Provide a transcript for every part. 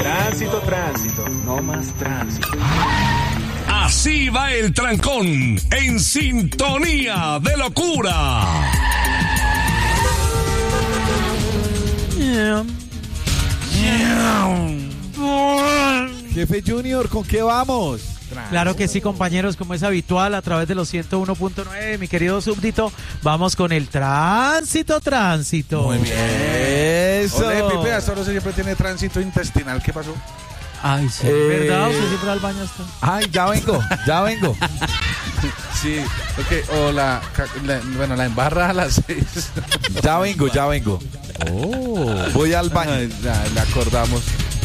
Tránsito, tránsito, no más tránsito. Así va el trancón, en sintonía de locura. Jefe Junior, ¿con qué vamos? Claro que sí, compañeros, como es habitual, a través de los 101.9, mi querido súbdito, vamos con el tránsito. Muy bien. Eso. Ole, Pipe, hasta ahora siempre tiene tránsito intestinal. ¿Qué pasó? Ay, sí, ¿verdad? Usted siempre al baño está. Ay, ya vengo. Sí, ok, o la embarra a las 6. Ya vengo. Voy al baño. Ya le acordamos.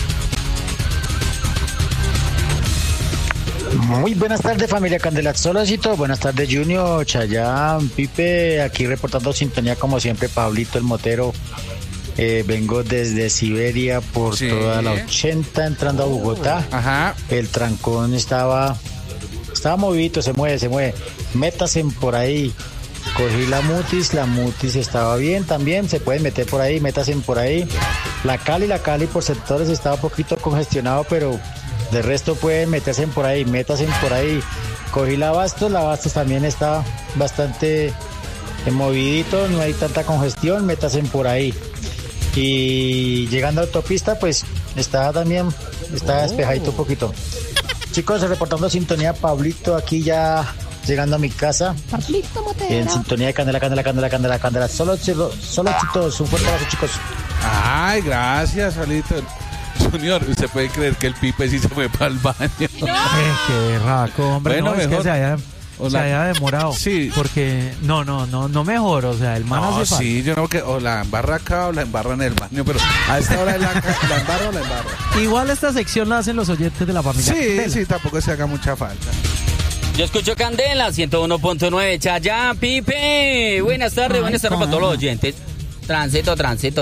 Muy buenas tardes, familia Candela Solacito. Buenas tardes, Junior, Chayán, Pipe. Aquí reportando sintonía como siempre, Pablito el Motero. Vengo desde Siberia por toda la 80 entrando a Bogotá. Ajá. El trancón estaba movidito, se mueve. Métase por ahí. Cogí la mutis estaba bien también, se pueden meter por ahí, métase por ahí. La Cali por sectores estaba un poquito congestionado, pero de resto pueden meterse por ahí, métase por ahí. Cogí la Bastos también está bastante movidito, no hay tanta congestión, métase por ahí. Y llegando a autopista, pues está despejadito un poquito. Chicos, reportando sintonía, Pablito, aquí ya llegando a mi casa. Pablito Motero. En sintonía de Candela. Solo chicos, un fuerte abrazo, chicos. Ay, gracias, Pablito. Junior, ¿usted puede creer que el Pipe sí se fue para el baño? ¡No! Qué raco, hombre. Bueno, no, mejor. Es que se haya demorado. Sí. Porque no mejor, o sea, el man hace falta. Sí, yo no que o la embarra acá o la embarra en el baño, pero a esta hora la embarra o la embarra. Igual esta sección la hacen los oyentes de la familia. Sí, tampoco se haga mucha falta. Yo escucho Candela, 101.9, Chayán, Pipe. Buenas tardes para todos los oyentes. Tránsito.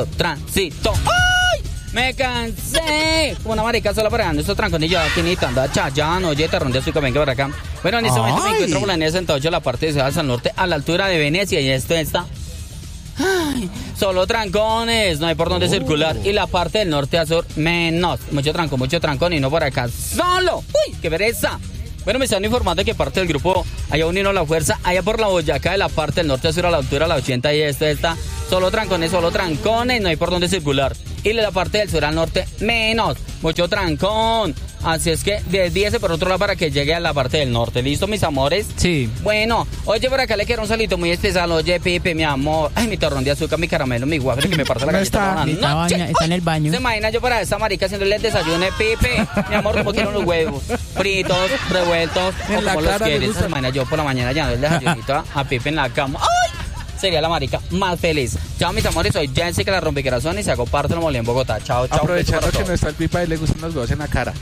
¡Ay! Me cansé. Como una marica sola parando estos tranconillos aquí necesitando a Chayán. Oye, Terrón de Azúcar, venga para acá. Bueno, en este momento me encuentro por la avenida 68, la parte de Ciudad del Norte, a la altura de Venecia. Y esto está... Ay, solo trancones, no hay por dónde circular. Y la parte del norte a sur, menos. Mucho trancón y no por acá. ¡Solo! ¡Uy, qué pereza! Bueno, me están informando que parte del grupo haya unido la fuerza allá por la Boyacá, de la parte del norte a sur a la altura de la 80 y esto está solo trancones, no hay por dónde circular. Y de la parte del sur al norte, menos, mucho trancón. Así es que desvíese por otro lado para que llegue a la parte del norte. ¿Listo, mis amores? Sí. Bueno, oye, por acá le quiero un salito muy especial. Oye, Pipe, mi amor. Ay, mi torrón de azúcar, mi caramelo, mi waffle que me parte la galleta. Está en el baño. ¿Se imagina yo para esta marica haciéndole el desayuno de Pipe? Mi amor, como quiero unos huevos fritos, revueltos, o como los quieres. Se imagina yo por la mañana llenando el desayunito a Pipe en la cama. ¡Ay! Sería la marica más feliz. Chao, mis amores, soy Jessica, la rompecorazón, y se hago parte del Molí en Bogotá. Chao. Aprovechando que no está el Pipa y le gustan los huevos en la cara.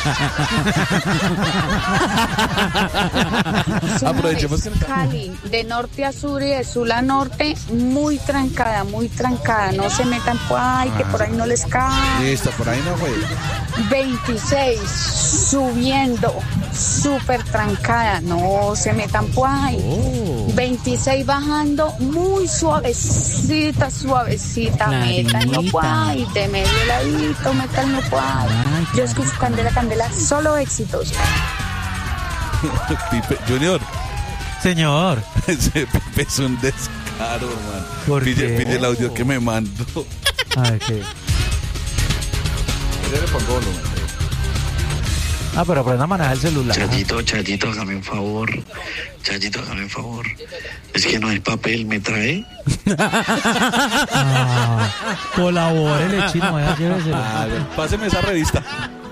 Aprovechemos que Cali, de norte a sur y de sur a norte, muy trancada. No se metan por ahí, que por ahí no les cae. Listo, por ahí no fue. 26, subiendo, súper trancada, no se metan por ahí. 26 bajando, muy suavecita, métanlo por ahí, de medio ladito, métanlo por ahí. Yo escucho Candela, solo éxitos. Pipe, Junior. Señor. Ese Pipe es un descaro, man. Pide el audio que me mandó. A ver, ¿qué? Yo le pongo volumen. Pero aprenda a manejar el celular. Chayito, hágame un favor. Es que no hay papel, ¿me trae? Colabórele, chino, lléveselo. Páseme esa revista.